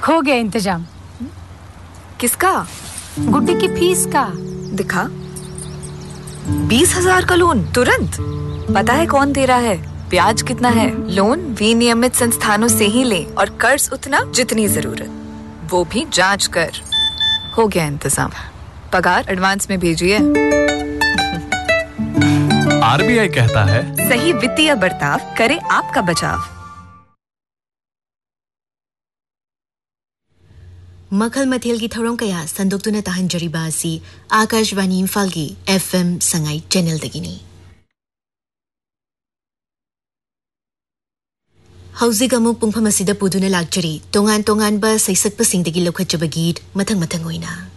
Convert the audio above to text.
हो गया इंतजाम। किसका? गुड्डी की फीस का। दिखा। 20,000 का लोन तुरंत। पता है कौन दे रहा है, ब्याज कितना है? लोन विनियमित संस्थानों से ही ले और कर्ज उतना जितनी जरूरत, वो भी जांच कर। हो गया इंतजाम। पगार एडवांस में भेजिए। आरबीआई कहता है सही वित्तीय बर्ताव करे आपका बचाव। मखल मथेल की थौरंग कया संदोक्तुना ताहंजरिबा असि आकाशवाणी इम्फाल की FM संगाई चैनल दगिनी। हौजिक अमुक पुंगफम असिदा पुदुना लाक्चरी तोंगान तोंगान बा सैसक्पसिंगदगी लौखटजबा गीत मथंग मथंग ओइना।